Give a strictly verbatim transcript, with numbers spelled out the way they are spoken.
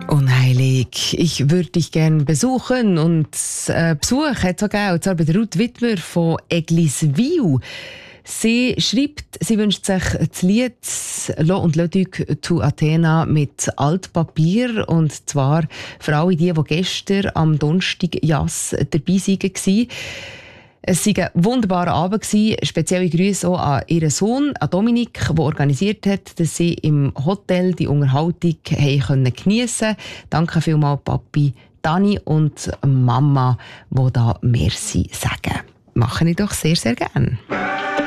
Unheilig. Ich würde dich gerne besuchen. Und äh, Besuch hat es auch gegeben, und zwar bei der Ruth Wittmer von Egliswil. Sie schreibt, sie wünscht sich das Lied «Lo und Leduc to Athena» mit Altpapier. Und zwar für alle die, die gestern am Donnerstag Jass dabei waren. Es war ein wunderbarer Abend. Spezielle Grüße auch an ihren Sohn, an Dominik, der organisiert hat, dass sie im Hotel die Unterhaltung geniessen konnten. Danke vielmals, Papi, Dani und Mama, die da Merci sagen. Mache ich doch sehr, sehr gerne.